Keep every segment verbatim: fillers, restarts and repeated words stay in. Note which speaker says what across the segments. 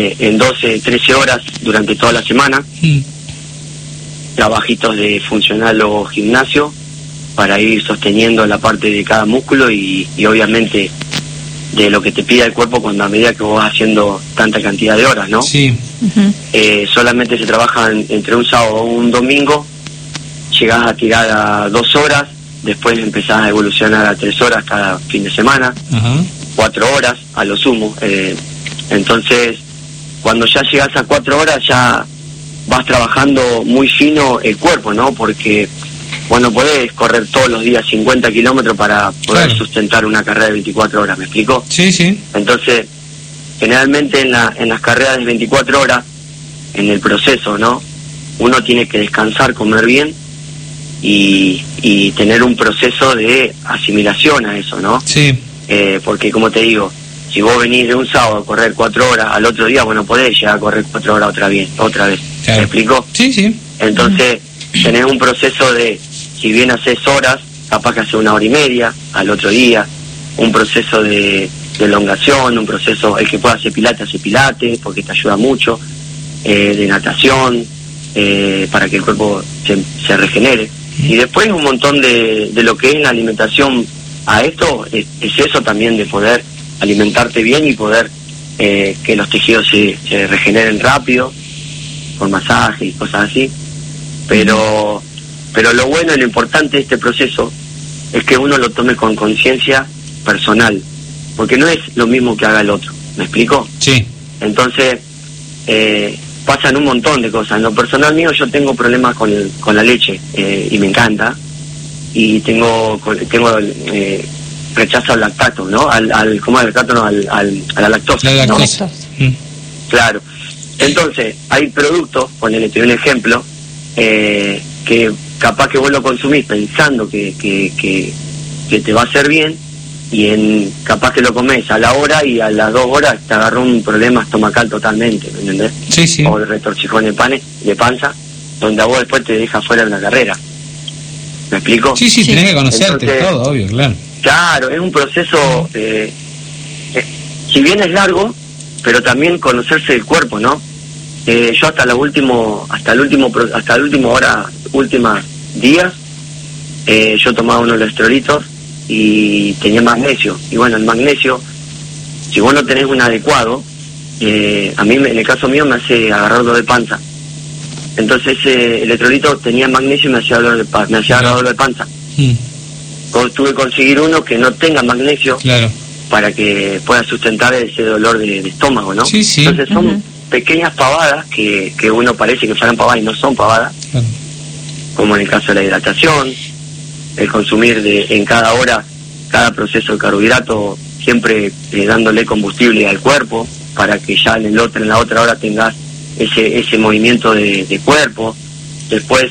Speaker 1: en doce, trece horas durante toda la semana, mm. trabajitos de funcional o gimnasio para ir sosteniendo la parte de cada músculo y, y obviamente de lo que te pida el cuerpo cuando a medida que vos vas haciendo tanta cantidad de horas, ¿no?
Speaker 2: Sí.
Speaker 1: Uh-huh. Eh, solamente se trabajan entre un sábado o un domingo, llegás a tirar a dos horas, después empezás a evolucionar a tres horas cada fin de semana, uh-huh. cuatro horas a lo sumo. Eh, entonces, cuando ya llegas a cuatro horas ya vas trabajando muy fino el cuerpo, ¿no? Porque vos no podés correr todos los días cincuenta kilómetros para poder claro. sustentar una carrera de veinticuatro horas, ¿me explico?
Speaker 2: Sí, sí.
Speaker 1: Entonces, generalmente en, la, en las carreras de veinticuatro horas, en el proceso, ¿no? Uno tiene que descansar, comer bien y, y tener un proceso de asimilación a eso, ¿no?
Speaker 2: Sí.
Speaker 1: Eh, porque, como te digo, si vos venís de un sábado a correr cuatro horas, al otro día vos no podés llegar a correr cuatro horas otra vez, otra vez. Claro. ¿Me explico?
Speaker 2: Sí, sí.
Speaker 1: Entonces, mm. tenés un proceso de, si bien haces horas, capaz que haces una hora y media al otro día, un proceso de, de elongación, un proceso, el que pueda hacer pilates, hace pilates, porque te ayuda mucho, eh, de natación, eh, para que el cuerpo se, se regenere. Mm. Y después un montón de, de lo que es la alimentación a esto, es, es eso también de poder alimentarte bien y poder eh, que los tejidos se, se regeneren rápido con masaje y cosas así, pero pero lo bueno y lo importante de este proceso es que uno lo tome con conciencia personal, porque no es lo mismo que haga el otro, ¿me explico?
Speaker 2: Sí.
Speaker 1: Entonces eh, pasan un montón de cosas. En lo personal mío yo tengo problemas con el, con la leche eh, y me encanta, y tengo tengo eh, rechazo al lactato, ¿no? Al, al ¿cómo es el lactato? No, al, al, a la lactosa.
Speaker 2: La lactosa.
Speaker 1: ¿No? Mm. Claro. Entonces, hay productos, ponele, te doy un ejemplo, eh, que capaz que vos lo consumís pensando que, que, que, que te va a hacer bien, y en capaz que lo comés a la hora y a las dos horas te agarró un problema estomacal totalmente, ¿me entendés?
Speaker 2: Sí, sí.
Speaker 1: O de retorcijón de, pane, de panza, donde a vos después te deja fuera de la carrera. ¿Me explico?
Speaker 2: Sí, sí, sí. Tenés que conocerte. Entonces, todo, obvio, claro.
Speaker 1: Claro, es un proceso, eh, eh, si bien es largo, pero también conocerse el cuerpo, ¿no? Eh, yo hasta la último, hasta el último, hasta el último hora, últimas días, eh, yo tomaba unos electrolitos y tenía magnesio. Y bueno, el magnesio, si vos no tenés un adecuado, eh, a mí en el caso mío me hace agarrar dolor de panza. Entonces ese electrolito tenía magnesio y me hacía dolor de panza, me hacía agarrar dolor de panza. Mm. Tuve que conseguir uno que no tenga magnesio,
Speaker 2: claro,
Speaker 1: para que pueda sustentar ese dolor de, de estómago, ¿no?
Speaker 2: Sí, sí.
Speaker 1: Entonces son uh-huh. pequeñas pavadas que, que uno parece que fueran pavadas y no son pavadas, claro, como en el caso de la hidratación, el consumir de en cada hora, cada proceso de carbohidrato, siempre eh, dándole combustible al cuerpo para que ya en el otro, en la otra hora tengas ese ese movimiento de, de cuerpo. Después,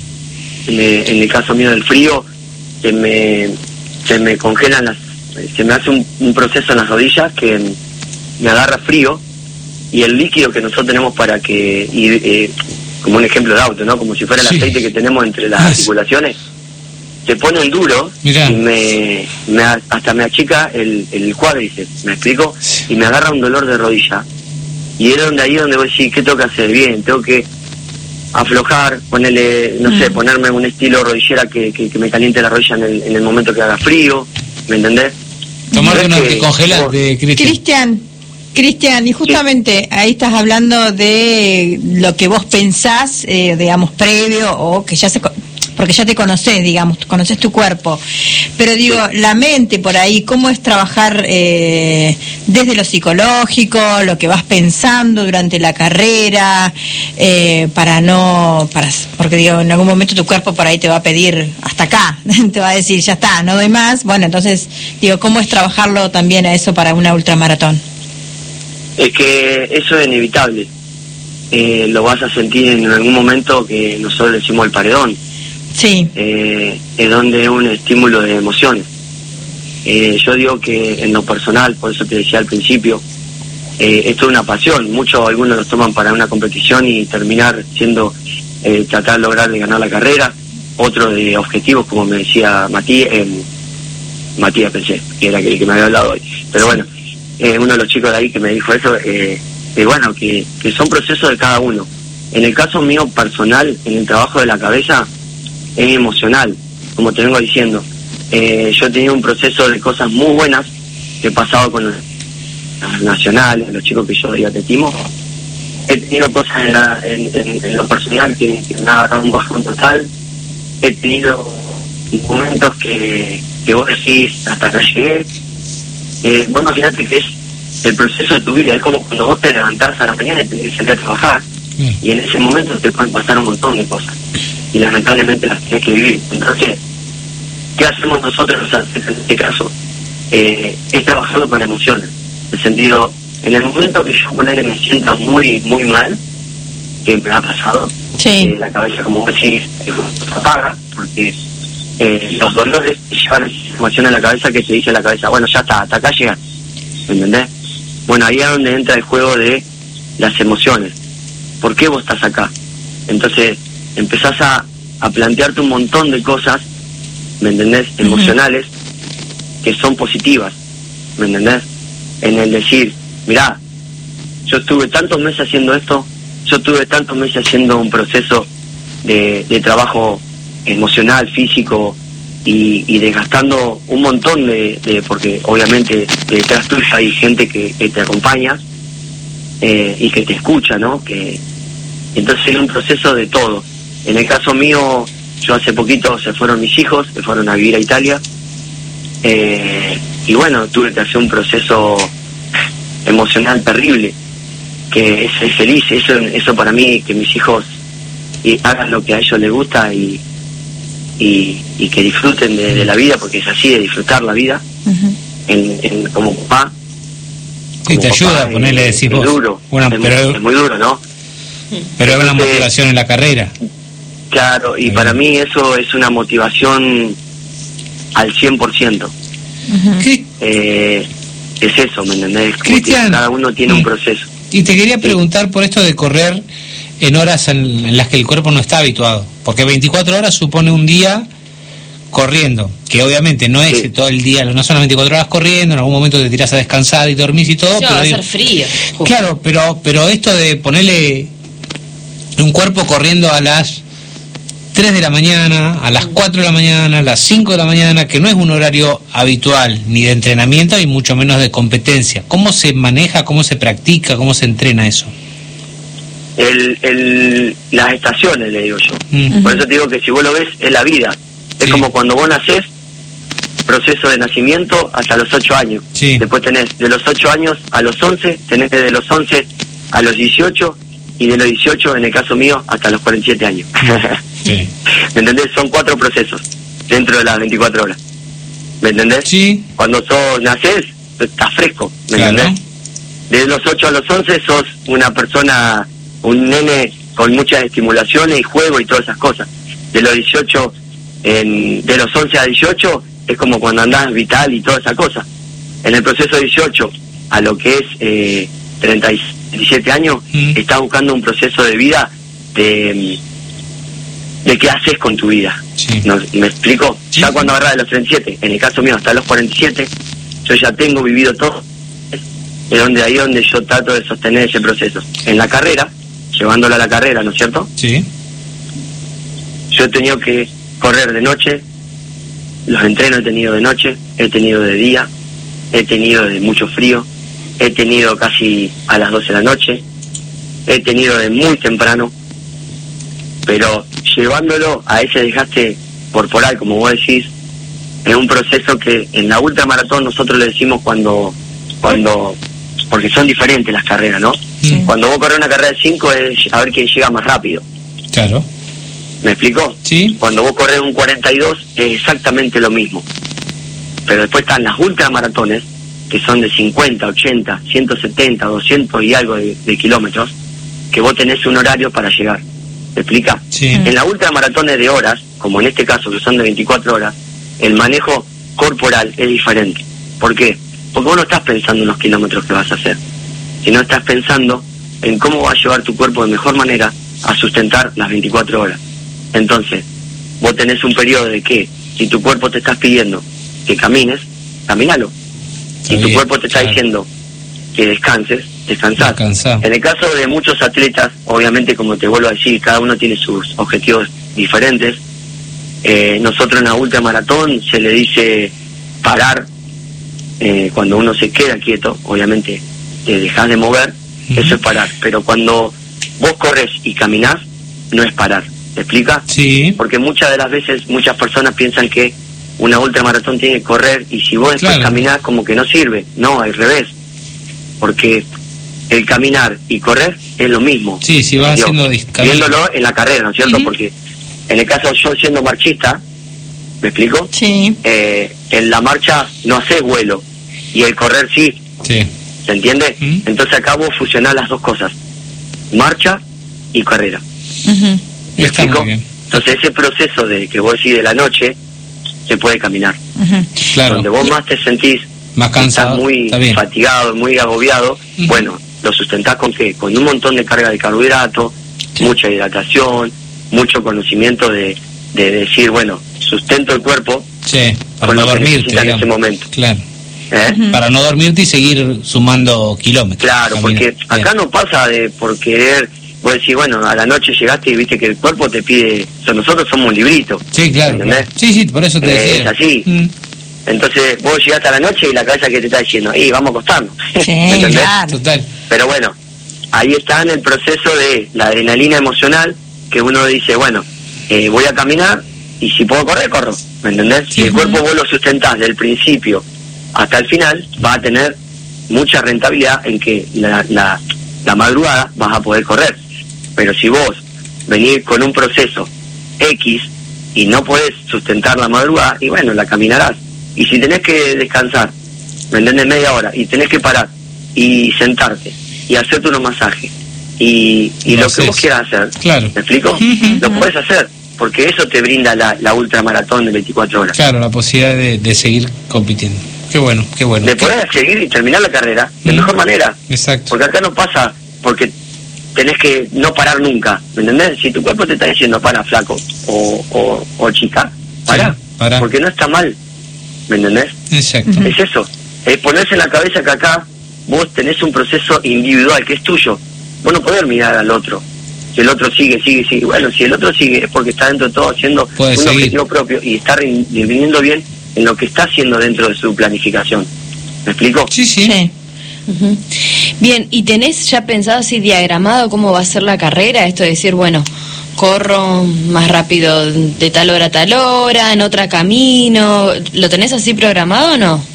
Speaker 1: en el, en el caso mío del frío, se me se me congelan las, se me hace un, un proceso en las rodillas que me agarra frío, y el líquido que nosotros tenemos para que, y, eh, como un ejemplo de auto, ¿no? Como si fuera el sí. aceite que tenemos entre las articulaciones, se pone duro. Mirá. Y me, me hasta me achica el, el cuádriceps, ¿me explico? Y me agarra un dolor de rodilla, y es donde ahí donde voy a decir, ¿qué tengo que hacer? Bien, tengo que aflojar, ponerle, no mm. sé, ponerme un estilo rodillera que, que, que me caliente la rodilla en el, en el momento que haga frío, ¿me entendés?
Speaker 2: Tomarte un anticongelante, Cristian.
Speaker 3: Cristian, Cristian, y justamente sí. ahí estás hablando de lo que vos pensás, eh, digamos, previo, o que ya se... porque ya te conocés, digamos, conoces tu cuerpo, pero digo, sí. la mente por ahí, ¿cómo es trabajar eh, desde lo psicológico, lo que vas pensando durante la carrera, eh, para no, para porque digo, en algún momento tu cuerpo por ahí te va a pedir hasta acá, te va a decir, ya está, no doy más, bueno, entonces, digo, ¿cómo es trabajarlo también a eso para una ultramaratón?
Speaker 1: Es que eso es inevitable, eh, lo vas a sentir en algún momento, que nosotros decimos el paredón.
Speaker 3: Sí.
Speaker 1: Eh, es donde es un estímulo de emociones. Eh, yo digo que en lo personal, por eso te decía al principio, eh, esto es una pasión. Muchos, algunos lo toman para una competición y terminar siendo, eh, tratar de lograr de ganar la carrera. Otros de objetivos, como me decía Matías, eh, Matías pensé, que era el que me había hablado hoy. Pero bueno, eh, uno de los chicos de ahí que me dijo eso, eh, que bueno, que, que son procesos de cada uno. En el caso mío personal, en el trabajo de la cabeza, es emocional, como te vengo diciendo. Eh, yo he tenido un proceso de cosas muy buenas que he pasado con los, los nacionales, los chicos que yo doy atletismo. He tenido cosas en, la, en, en, en lo personal que, que me ha dado un bajón total. He tenido momentos que, que vos decís, hasta acá llegué. Eh, vos imaginate que es el proceso de tu vida, es como cuando vos te levantás a la mañana y tenés que salir a trabajar, mm. y en ese momento te pueden pasar un montón de cosas, y lamentablemente las tienes que vivir. Entonces, ¿qué hacemos nosotros en este caso? Eh, es trabajarlo con emociones, en el sentido, en el momento que yo ponele me sienta muy, muy mal, que me ha pasado, sí. eh, la cabeza, como vos decís, se apaga, porque eh, los dolores llevan información a la cabeza que se dice a la cabeza, bueno, ya está, hasta acá llega, ¿me entendés? Bueno, ahí es donde entra el juego de las emociones. ¿Por qué vos estás acá? Entonces empezás a, a plantearte un montón de cosas, ¿me entendés? Emocionales, uh-huh. que son positivas, ¿me entendés? En el decir, mirá, yo estuve tantos meses haciendo esto, yo estuve tantos meses haciendo un proceso de, de trabajo emocional, físico, y, y desgastando un montón de, de porque obviamente detrás tuyo hay gente que, que te acompaña eh, y que te escucha, ¿no? Que entonces es un proceso de todo. En el caso mío, yo hace poquito se fueron mis hijos, se fueron a vivir a Italia, eh, y bueno, tuve que hacer un proceso emocional terrible, que es, es feliz, eso, eso para mí, que mis hijos y hagan lo que a ellos les gusta y Y, y que disfruten de, de la vida, porque es así, de disfrutar la vida, uh-huh. en, en, como papá.
Speaker 2: Sí, te ayuda a ponerle, decís vos.
Speaker 1: Duro, una,
Speaker 2: es,
Speaker 1: pero, es muy duro, ¿no?
Speaker 2: Pero es una motivación en la carrera.
Speaker 1: Claro, y uh-huh. para mí eso es una motivación al cien por ciento. Uh-huh. Eh, es eso, ¿me entendés?
Speaker 2: Cristian,
Speaker 1: cada uno tiene un proceso.
Speaker 2: Y te quería preguntar por esto de correr en horas en, en las que el cuerpo no está habituado, porque veinticuatro horas supone un día corriendo, que obviamente no es sí. todo el día, no son las veinticuatro horas corriendo, en algún momento te tirás a descansar y dormís y todo,
Speaker 4: no,
Speaker 2: pero
Speaker 4: va a
Speaker 2: digo,
Speaker 4: ser frío. Justo.
Speaker 2: Claro, pero pero esto de ponerle un cuerpo corriendo a las tres de la mañana, a las cuatro de la mañana, a las cinco de la mañana, que no es un horario habitual ni de entrenamiento y mucho menos de competencia. ¿Cómo se maneja, cómo se practica, cómo se entrena eso?
Speaker 1: El, el, las estaciones, le digo yo. Uh-huh. Por eso te digo que si vos lo ves, es la vida. Es sí. como cuando vos nacés, proceso de nacimiento hasta los ocho años. Sí. Después tenés de los ocho años a los once, tenés de los once a los dieciocho, y de los dieciocho, en el caso mío, hasta los cuarenta y siete años. Sí. ¿Me entendés? Son cuatro procesos dentro de las veinticuatro horas. ¿Me entendés?
Speaker 2: Sí.
Speaker 1: Cuando sos, nacés, estás fresco. ¿Me
Speaker 2: claro.
Speaker 1: entendés? De los ocho a los once sos una persona, un nene con muchas estimulaciones y juego y todas esas cosas. De los dieciocho, en, de los once a dieciocho, es como cuando andás vital y toda esa cosa. En el proceso de dieciocho a lo que es eh, treinta y siete años, mm. estás buscando un proceso de vida de, de qué haces con tu vida. Sí. ¿No? ¿Me explico? Sí. Ya cuando agarras de los treinta y siete, en el caso mío hasta los cuarenta y siete, yo ya tengo vivido todo. Es donde ahí donde yo trato de sostener ese proceso. En la carrera, llevándola a la carrera, ¿no es cierto?
Speaker 2: Sí.
Speaker 1: Yo he tenido que correr de noche, los entrenos he tenido de noche, he tenido de día, he tenido de mucho frío, he tenido casi a las doce de la noche, he tenido de muy temprano, pero llevándolo a ese desgaste corporal, como vos decís, es un proceso que en la ultramaratón nosotros le decimos cuando, cuando porque son diferentes las carreras, ¿no? Sí. Cuando vos corres una carrera de cinco es a ver quién llega más rápido.
Speaker 2: Claro.
Speaker 1: ¿Me explico?
Speaker 2: Sí.
Speaker 1: Cuando vos corres un cuarenta y dos es exactamente lo mismo. Pero después están las ultramaratones, que son de cincuenta, ochenta, ciento setenta, doscientos y algo de, de kilómetros, que vos tenés un horario para llegar. ¿Me explica?
Speaker 2: Sí.
Speaker 1: En las ultramaratones de horas, como en este caso que son de veinticuatro horas, el manejo corporal es diferente. ¿Por qué? Porque vos no estás pensando en los kilómetros que vas a hacer, sino estás pensando en cómo vas a llevar tu cuerpo de mejor manera a sustentar las veinticuatro horas. Entonces, vos tenés un periodo de que, si tu cuerpo te estás pidiendo que camines, camínalo. Si tu cuerpo te está claro. diciendo que descanses, descansar.
Speaker 2: Descansar.
Speaker 1: En el caso de muchos atletas, obviamente, como te vuelvo a decir, cada uno tiene sus objetivos diferentes. Eh, nosotros en la ultramaratón se le dice parar eh, cuando uno se queda quieto, obviamente te dejas de mover, uh-huh. Eso es parar. Pero cuando vos corres y caminás, no es parar. ¿Te explica?
Speaker 2: Sí.
Speaker 1: Porque muchas de las veces muchas personas piensan que una ultramaratón tiene que correr y si vos después claro. caminás como que no sirve. No, al revés. Porque el caminar y correr es lo mismo.
Speaker 2: Sí, si vas
Speaker 1: Yo,
Speaker 2: haciendo
Speaker 1: viéndolo en la carrera, ¿no es cierto? Uh-huh. Porque en el caso yo siendo marchista, ¿me explico?
Speaker 3: Sí.
Speaker 1: Eh, en la marcha no haces vuelo y el correr sí.
Speaker 2: Sí.
Speaker 1: ¿Se entiende? Uh-huh. Entonces acá vos fusionás las dos cosas, marcha y carrera.
Speaker 3: Uh-huh.
Speaker 1: ¿Me explico? Entonces ese proceso de que vos decís de la noche se puede caminar.
Speaker 3: Uh-huh.
Speaker 2: Claro.
Speaker 1: Donde vos más te sentís
Speaker 2: más cansado,
Speaker 1: estás muy
Speaker 2: está
Speaker 1: fatigado, muy agobiado, uh-huh. Bueno, lo sustentás con qué? Con un montón de carga de carbohidratos, sí. Mucha hidratación, mucho conocimiento de, de decir, bueno, sustento el cuerpo,
Speaker 2: sí, para
Speaker 1: con
Speaker 2: no
Speaker 1: lo que
Speaker 2: dormirte,
Speaker 1: necesita en ese momento.
Speaker 2: Claro.
Speaker 1: ¿Eh?
Speaker 2: Uh-huh. Para no dormirte y seguir sumando kilómetros.
Speaker 1: Claro, porque acá Bien. No pasa de por querer, vos decís, bueno, a la noche llegaste y viste que el cuerpo te pide, o sea, nosotros somos un librito.
Speaker 2: Sí, claro. claro. Sí, sí, por eso te
Speaker 1: eh,
Speaker 2: decía.
Speaker 1: Es así. Mm. Entonces vos llegaste a la noche y la cabeza que te está diciendo, ¡ey, vamos a acostarnos!
Speaker 3: Sí, ¿entendés? Claro.
Speaker 2: Total.
Speaker 1: Pero bueno, ahí está en el proceso de la adrenalina emocional, que uno dice, bueno, eh, voy a caminar y si puedo correr, corro, ¿me entendés? Sí, si el cuerpo vos lo sustentás del principio hasta el final, va a tener mucha rentabilidad en que la, la, la madrugada vas a poder correr. Pero si vos venís con un proceso X y no podés sustentar la madrugada, y bueno, la caminarás. Y si tenés que descansar, ¿me entendés? Media hora, y tenés que parar y sentarte y hacerte unos masajes y, y lo, lo que vos quieras hacer,
Speaker 2: claro.
Speaker 1: ¿me explico? Uh-huh. Lo podés hacer, porque eso te brinda la, la ultramaratón de veinticuatro horas.
Speaker 2: Claro, la posibilidad de, de seguir compitiendo. Qué bueno, qué bueno.
Speaker 1: De poder seguir y terminar la carrera de uh-huh. mejor manera.
Speaker 2: Exacto.
Speaker 1: Porque acá no pasa, porque tenés que no parar nunca, ¿me entendés? Si tu cuerpo te está diciendo para, flaco o, o, o chica, para, sí, para, porque no está mal, ¿me entendés?
Speaker 2: Exacto.
Speaker 1: Uh-huh. Es eso, es ponerse en la cabeza que acá vos tenés un proceso individual que es tuyo. Vos no podés mirar al otro. Si el otro sigue, sigue, sigue. Bueno, si el otro sigue es porque está dentro de todo haciendo
Speaker 2: Puede
Speaker 1: un
Speaker 2: seguir.
Speaker 1: objetivo propio y está viniendo bien en lo que está haciendo dentro de su planificación. ¿Me explico?
Speaker 2: Sí, sí.
Speaker 3: Sí.
Speaker 4: Uh-huh. Bien, ¿y tenés ya pensado así diagramado cómo va a ser la carrera? Esto de decir, bueno, corro más rápido de tal hora a tal hora, en otra camino. ¿Lo tenés así programado o no?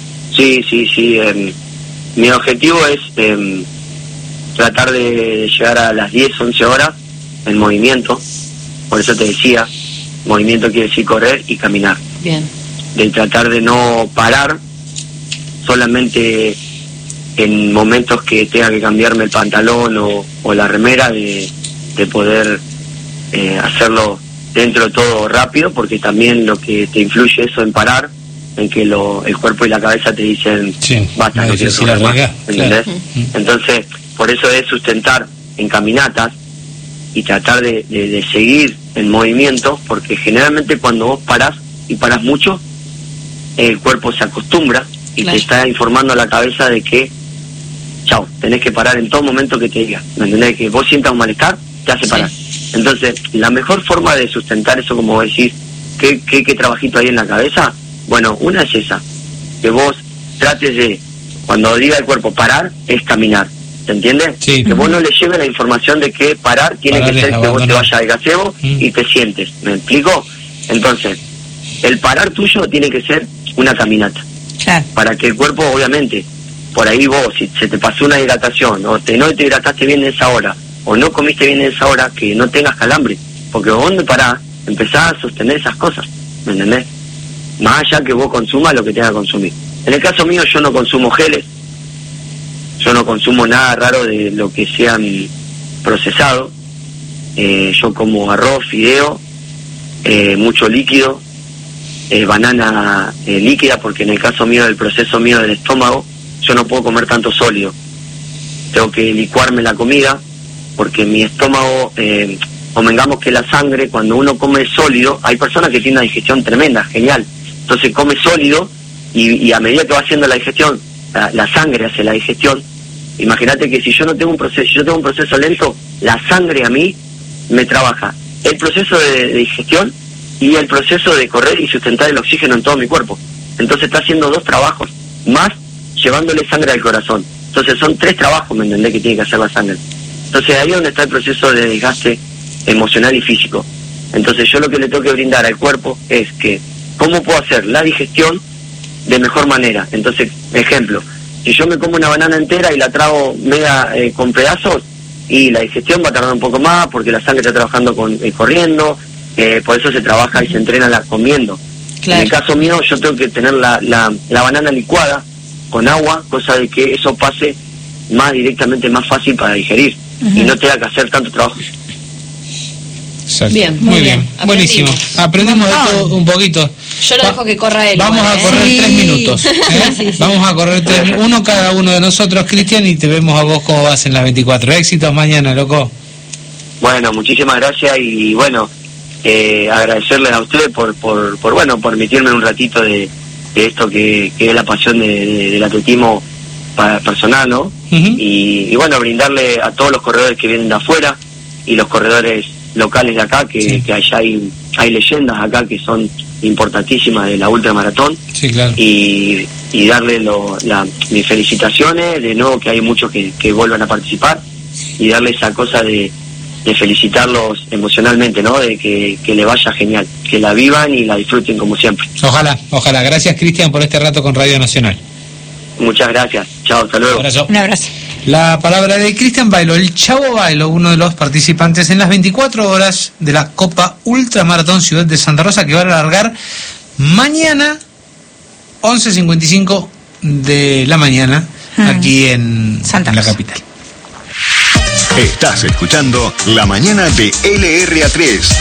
Speaker 1: Sí, sí, sí. Eh, mi objetivo es eh, tratar de llegar a las diez, once horas en movimiento. Por eso te decía, movimiento quiere decir correr y caminar.
Speaker 4: Bien.
Speaker 1: De tratar de no parar solamente en momentos que tenga que cambiarme el pantalón o, o la remera, de, de poder eh, hacerlo dentro de todo rápido, porque también lo que te influye eso en parar, en que lo, el cuerpo y la cabeza te dicen,
Speaker 2: sí,
Speaker 1: basta, no quiero correr más, ¿entendés?
Speaker 2: Claro.
Speaker 1: Entonces, por eso es sustentar en caminatas y tratar de, de, de seguir en movimiento, porque generalmente cuando vos parás y parás mucho, el cuerpo se acostumbra y claro. te está informando a la cabeza de que chao, tenés que parar en todo momento que te diga, ¿me entendés? Que vos sientas un malestar, te hace parar. Sí. Entonces, la mejor forma de sustentar eso, como vos decís, ¿qué, qué, qué trabajito hay en la cabeza? Bueno, una es esa, que vos trates de, cuando diga el cuerpo parar, es caminar, ¿te entiendes?
Speaker 2: Sí.
Speaker 1: Que vos no le lleves la información de que parar tiene parar que ser que abandonar. Vos te vayas al gazebo mm. y te sientes, ¿me explico? Entonces, el parar tuyo tiene que ser una caminata,
Speaker 3: claro.
Speaker 1: para que el cuerpo, obviamente, por ahí vos, si se te pasó una hidratación, o te, no te hidrataste bien en esa hora, o no comiste bien en esa hora, que no tengas calambre, porque vos me parás, empezás a sostener esas cosas, ¿me entendés? Más allá que vos consumas lo que tengas que consumir. En el caso mío, yo no consumo geles, yo no consumo nada raro de lo que sean procesado, eh, yo como arroz, fideo, eh, mucho líquido, eh, banana eh, líquida, porque en el caso mío, del proceso mío del estómago, yo no puedo comer tanto sólido, tengo que licuarme la comida, porque mi estómago, eh, convengamos que la sangre, cuando uno come sólido, hay personas que tienen una digestión tremenda, genial, entonces come sólido y, y a medida que va haciendo la digestión, la, la sangre hace la digestión, Imagínate que si yo no tengo un proceso, si yo tengo un proceso lento, la sangre a mí me trabaja el proceso de, de digestión y el proceso de correr y sustentar el oxígeno en todo mi cuerpo. Entonces está haciendo dos trabajos, más llevándole sangre al corazón. Entonces son tres trabajos, ¿me entendés?, que tiene que hacer la sangre. Entonces ahí es donde está el proceso de desgaste emocional y físico. Entonces yo lo que le tengo que brindar al cuerpo es que, ¿cómo puedo hacer la digestión de mejor manera? Entonces, ejemplo, si yo me como una banana entera y la trago mega eh, con pedazos, y la digestión va a tardar un poco más porque la sangre está trabajando con eh, corriendo, eh, por eso se trabaja y se entrena la, comiendo. Claro. En el caso mío yo tengo que tener la, la, la banana licuada con agua, cosa de que eso pase más directamente, más fácil para digerir, uh-huh, y no tenga que hacer tanto trabajo.
Speaker 2: Exacto.
Speaker 4: Bien,
Speaker 2: muy, muy
Speaker 4: bien,
Speaker 2: bien. Buenísimo. Aprendemos de todo un poquito.
Speaker 4: Yo lo dejo que corra él.
Speaker 2: Vamos
Speaker 4: igual,
Speaker 2: a correr
Speaker 4: ¿eh?
Speaker 2: tres minutos. ¿eh? Sí, sí. Vamos a correr tres minutos, uno cada uno de nosotros, Cristian, y te vemos a vos cómo vas en las veinticuatro. Éxitos mañana, loco.
Speaker 1: Bueno, muchísimas gracias y bueno, eh, agradecerles a ustedes por, por, por bueno, por permitirme un ratito de, de esto que, que es la pasión de, de, del atletismo para, personal, ¿no? Uh-huh. y, y bueno, brindarle a todos los corredores que vienen de afuera y los corredores locales de acá, que, sí, que allá hay, hay leyendas acá que son importantísimas de la ultramaratón.
Speaker 2: Sí, claro.
Speaker 1: Y, y darle lo, la, mis felicitaciones, de nuevo que hay muchos que, que vuelvan a participar, y darle esa cosa de, de felicitarlos emocionalmente, ¿no? De que, que le vaya genial, que la vivan y la disfruten como siempre.
Speaker 2: Ojalá, ojalá. Gracias, Cristian, por este rato con Radio Nacional.
Speaker 1: Muchas gracias. Chao, hasta luego.
Speaker 2: Un abrazo.
Speaker 3: Un abrazo.
Speaker 2: La palabra de Cristian Bailo, el Chavo Bailo, uno de los participantes en las veinticuatro horas de la Copa Ultramaratón Ciudad de Santa Rosa, que va a alargar mañana once cincuenta y cinco de la mañana, hmm, aquí en, en la capital.
Speaker 5: Estás escuchando La Mañana de L R A tres.